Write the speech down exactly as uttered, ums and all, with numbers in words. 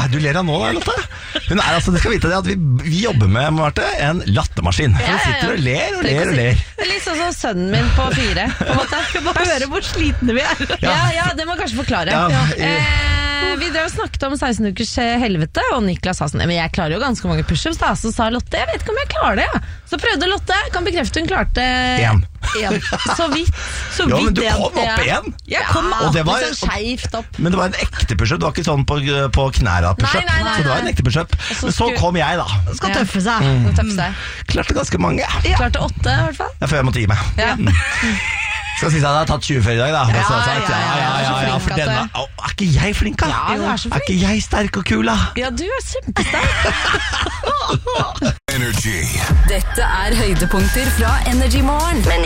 du ler av nå da, Lotte? Hun er altså, du skal vite det at vi, vi jobber med, Marte, en lattermaskin. Hun Ja, ja, ja. sitter og ler og ler og ler. Det er litt sånn som sønnen min på fire, på en måte. Bare høre hvor slitne vi er. Ja, ja, det må jeg kanskje forklare. Ja, Ja. i- Eh, vi drev og snakket om seksten ukers helvete, og Niklas sa sånn, men jeg klarer jo ganske mange pushups da. Så sa Lotte, jeg vet ikke om jeg klarer det. Ja. Så prøvde Lotte, kan bekrefte hun klarte En. en. Så vidt. Så Jo, men du vidt en. kom opp Ja. igjen. Jeg kom Ja, opp og det var- litt sånn skjevt opp. Men det var en ekte pushup, det var ikke sånn på, på knæra pushup. Nei, nei, nei, Så det var en nei. ekte pushup. så Men så skulle- kom jeg da. Skal Ja. tøffe seg. Nå tøffe seg. Klarte ganske mange. Klarte åtte i hvert fall. Ja, før jeg måtte gi meg. Ja. Skal si at jeg har tatt tjue før i dag da. Ja, Så jeg har ja, sagt, ja, ja, ja, ja, ja, så for flink at denne, du- Å, er ikke jeg flink da? Ja, du er så Er flink. ikke jeg sterk og kul da? Ja, du er kjempesterk. Energy. Dette er høydepunkter fra Energy Morgen. Med